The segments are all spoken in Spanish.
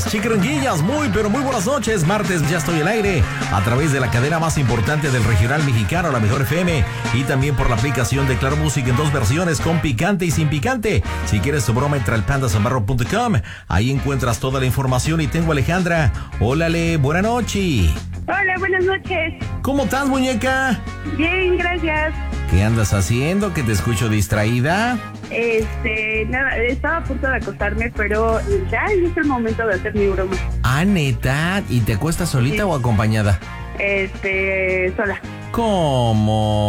noches, chiquiringuillas. Muy, pero muy buenas noches. Martes ya estoy al aire a través de la cadena más importante del regional mexicano, la Mejor FM, y también por la aplicación de Claro Music en dos versiones, con picante y sin picante. Si quieres tu broma, entra al pandasambarro.com. Ahí encuentras toda la información y tengo a Alejandra. Ólale, buena noche. Hola, buenas noches. ¿Cómo estás, muñeca? Bien, gracias. ¿Qué andas haciendo? Que te escucho distraída. Nada, estaba a punto de acostarme, pero ya es el momento de hacer mi broma. Ah, ¿neta? ¿Y te acuestas solita Sí. o acompañada? Sola. ¿Cómo?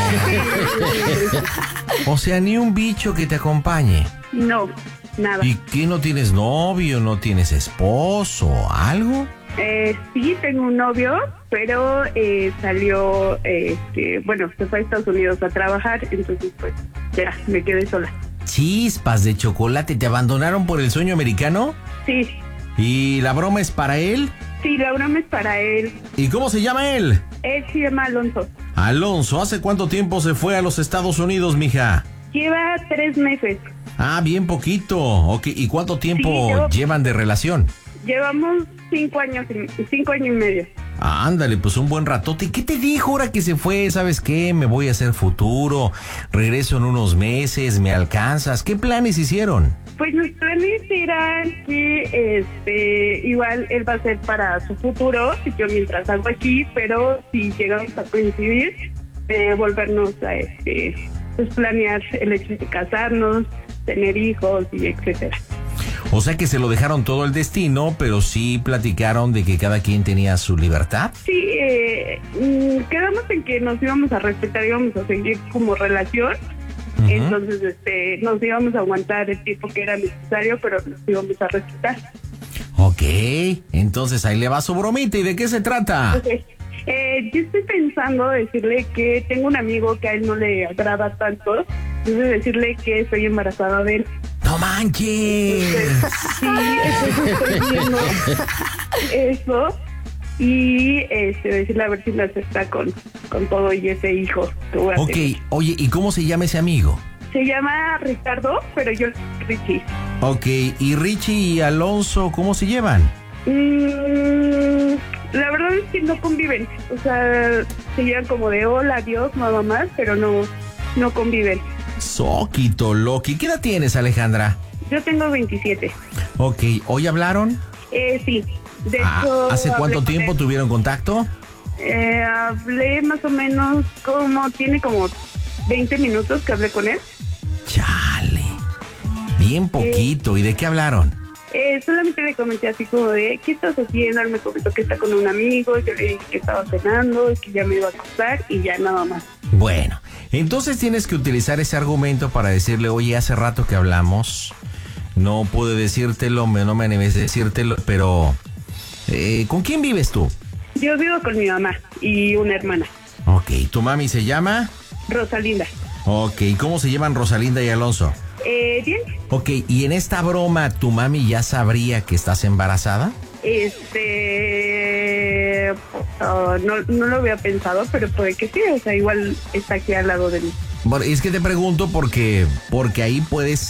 O sea, ni un bicho que te acompañe. No, nada. ¿Y qué, no tienes novio, no tienes esposo, algo? Sí, tengo un novio, pero salió, bueno, se fue a Estados Unidos a trabajar, entonces pues ya, me quedé sola. Chispas de chocolate, ¿te abandonaron por el sueño americano? Sí, ¿Y la broma es para él? sí, la broma es para él. ¿Y cómo se llama él? Él se llama Alonso. Alonso, ¿hace cuánto tiempo se fue a los Estados Unidos, mija? Lleva 3 meses. Ah, bien poquito. Ok, ¿y cuánto tiempo Sí, llevan de relación? Llevamos 5 años y medio. Ah, ándale, pues un buen ratote. ¿Y qué te dijo ahora que se fue? ¿Sabes qué? Me voy a hacer futuro, regreso en unos meses, ¿me alcanzas? ¿Qué planes hicieron? Pues los planes eran que igual él va a ser para su futuro, y yo mientras hago aquí, pero si llegamos a coincidir, volvernos a pues planear el hecho de casarnos, tener hijos y etcétera. O sea que se lo dejaron todo el destino, pero sí platicaron de que cada quien tenía su libertad. Sí, quedamos en que nos íbamos a respetar, íbamos a seguir como relación. Ujú. Entonces, nos íbamos a aguantar el tiempo que era necesario, pero nos íbamos a respetar. Ok, entonces ahí le va su bromita. ¿Y de qué se trata? Okay. Yo estoy pensando decirle que tengo un amigo que a él no le agrada tanto, entonces decirle que estoy embarazada de él. ¡No manches! Sí, entonces estoy viendo eso y decirle a ver si me acepta con todo y ese hijo que voy a Ok, tener. oye, ¿y cómo se llama ese amigo? Se llama Ricardo, pero yo Richie. Ok, ¿y Richie y Alonso cómo se llevan? La verdad es que no conviven, o sea, se llevan como de hola, adiós, nada más, pero no conviven. Soquito Loki. ¿Qué edad tienes, Alejandra? Yo tengo 27. Ok, ¿hoy hablaron? Sí, de hecho... ¿Hace cuánto hablé con tiempo él. tuvieron contacto? Hablé más o menos tiene como 20 minutos que hablé con él. Chale, bien poquito. ¿Y de qué hablaron? Solamente le comenté así como de, ¿qué estás haciendo? Él me comentó que está con un amigo, yo le dije que estaba cenando, que ya me iba a acostar y ya nada más. Bueno, entonces tienes que utilizar ese argumento para decirle, oye, hace rato que hablamos, no pude decírtelo, no me animé a decírtelo, pero ¿con quién vives tú? Yo vivo con mi mamá y una hermana, Ok, ¿tu mami se llama? Rosalinda. Ok, ¿cómo se llaman Rosalinda y Alonso? Bien, Ok, ¿y en esta broma tu mami ya sabría que estás embarazada? no lo había pensado, pero puede que sí, o sea, igual está aquí al lado de mí. Bueno, es que te pregunto porque ahí puedes